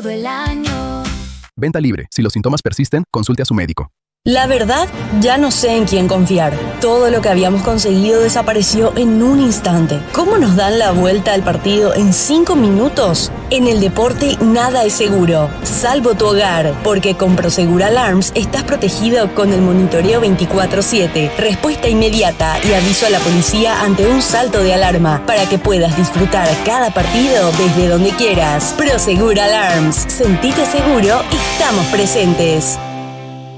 todo el año. Venta libre. Si los síntomas persisten, consulte a su médico. La verdad, ya no sé en quién confiar. Todo lo que habíamos conseguido desapareció en un instante. ¿Cómo nos dan la vuelta al partido en 5 minutos? En el deporte nada es seguro, salvo tu hogar, porque con Prosegur Alarms estás protegido con el monitoreo 24/7, respuesta inmediata y aviso a la policía ante un salto de alarma, para que puedas disfrutar cada partido desde donde quieras. Prosegur Alarms. Sentite seguro, estamos presentes.